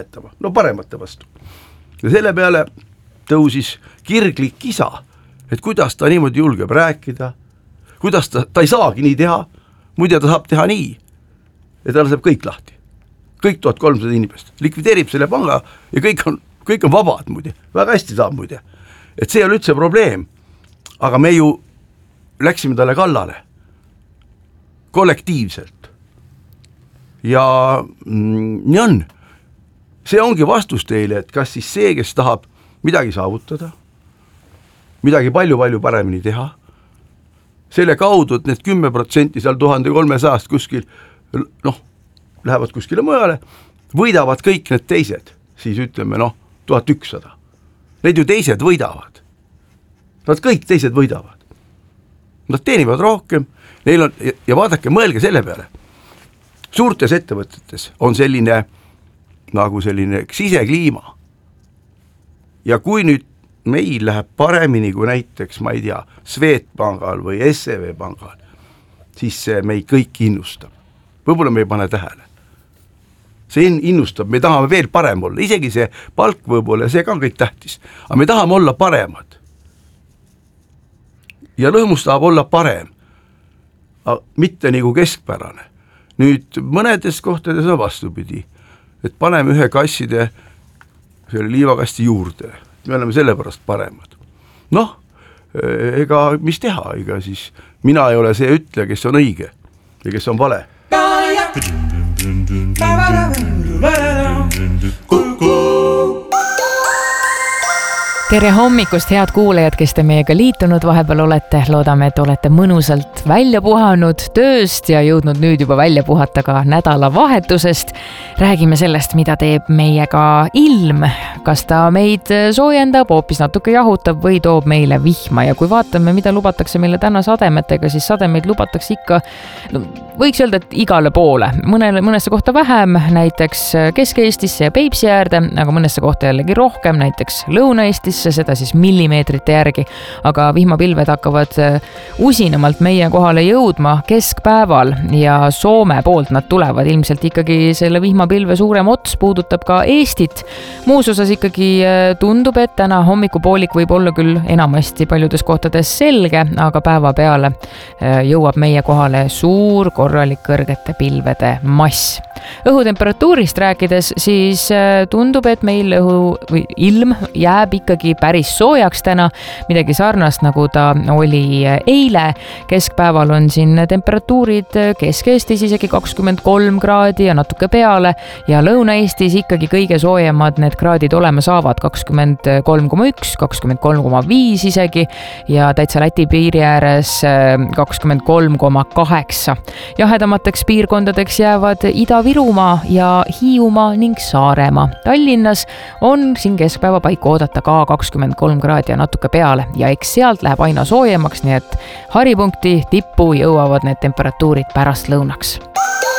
no paremate vastu. Ja selle peale tõusis kirglik kisa, et kuidas ta niimoodi julgeb rääkida, kuidas ta ei saagi nii teha, muide ta saab teha nii, et ta laseb kõik lahti. Kõik 1300 inimest, likvideerib selle panga ja kõik on vabad muide, väga hästi saab muide. Et see on üldse probleem, aga me ju läksime talle kallale kollektiivselt ja nii on. See ongi vastus teile, et kas siis see, kes tahab midagi saavutada, midagi palju-palju paremini teha, selle kaudu, et need 10% seal 1300 kuskil, lähevad kuskile mujale, võidavad kõik need teised, siis ütleme 1100. Need ju teised võidavad. Nad kõik teised võidavad. Nad teenivad rohkem, neil on, ja vaadake, mõelge selle peale. Suurtes ettevõtetes on selline sisekliima. Ja kui nüüd meil läheb paremini kui näiteks, ma ei tea, Swedbankal või SEB pangal, siis see meid kõik innustab. Võib-olla me ei pane tähele. See innustab, me tahame veel parem olla, isegi see palk võib-olla, see ka kõik tähtis, aga me tahame olla paremad. Ja lõhmus tahab olla parem, mitte nagu keskpärane. Nüüd mõnedes kohtades on vastupidi, et paneme ühe kasside selle liivakasti juurde, me oleme selle pärast paremad. Ega mis teha, ega siis mina ei ole see ütleja, kes on õige ja kes on vale. Tere hommikust, head kuulajad, kes te meiega liitunud vahepeal olete. Loodame, et olete mõnusalt välja puhanud tööst ja jõudnud nüüd juba välja puhata ka nädalavahetusest. Räägime sellest, mida teeb meiega ilm. Kas ta meid soojendab, hoopis natuke jahutab või toob meile vihma. Ja kui vaatame, mida lubatakse meile täna sademetega, siis sademeid lubatakse ikka, võiks öelda, et igale poole. Mõnesse kohta vähem, näiteks Kesk-Eestisse ja Peipsi äärde, aga mõnesse kohta jällegi rohkem, näiteks Lõuna-Eestisse, seda siis millimeetrite järgi, aga vihmapilved hakkavad usinamalt meie kohale jõudma keskpäeval ja Soome poolt nad tulevad. Ilmselt ikkagi selle vihmapilve suurem ots puudutab ka Eestit. Muus osas ikkagi tundub, et täna hommikupoolik võib olla küll enamasti paljudes kohtades selge, aga päeva peale jõuab meie kohale suur korralik kõrgete pilvede mass. Õhutemperatuurist rääkides, siis tundub, et meil ilm jääb ikkagi päris soojaks täna, midagi sarnast nagu ta oli eile. Keskpäeval on siin temperatuurid Kesk-Eestis isegi 23 kraadi ja natuke peale ja Lõuna-Eestis ikkagi kõige soojemad need kraadid olema saavad 23,1, 23,5 isegi ja täitsa Läti piiri ääres 23,8. Jahedamateks piirkondadeks jäävad Ida-Virumaa ja Hiiumaa ning Saaremaa. Tallinnas on siin keskpäeva paiku oodata ka 23 kraadi ja natuke peale ja eks sealt läheb aina soojemaks, nii et haripunkti tippu jõuavad need temperatuurid pärast lõunaks.